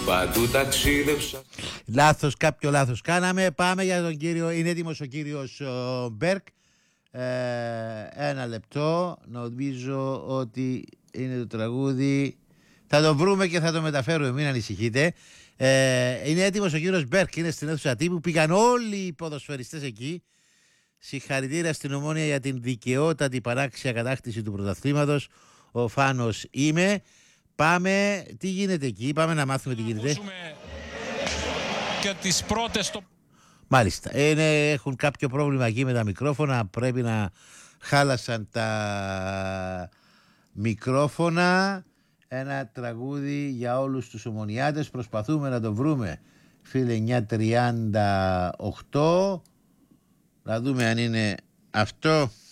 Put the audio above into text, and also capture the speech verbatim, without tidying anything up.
Παντού ταξίδεψα. Λάθος, κάποιο λάθος κάναμε. Πάμε για τον κύριο. Είναι έτοιμος ο κύριος ο Μπέρκ. Ε, ένα λεπτό. Νομίζω ότι είναι το τραγούδι. Θα το βρούμε και θα το μεταφέρουμε, μην ανησυχείτε. Ε, είναι έτοιμος ο κύριος Μπέρκ. Είναι στην αίθουσα τύπου. Πήγαν όλοι οι ποδοσφαιριστές εκεί. Συγχαρητήρια στην Ομόνοια για την δικαιότατη παράξια κατάκτηση του πρωταθλήματος. Ο Φάνος είμαι. Πάμε. Τι γίνεται εκεί, πάμε να μάθουμε τι γίνεται. Και τις πρώτες το... Μάλιστα. Είναι, έχουν κάποιο πρόβλημα εκεί με τα μικρόφωνα. Πρέπει να χάλασαν τα μικρόφωνα. Ένα τραγούδι για όλους τους ομονιάτες. Προσπαθούμε να το βρούμε. Φίλε εννιά τριάντα οκτώ. Να δούμε αν είναι αυτό.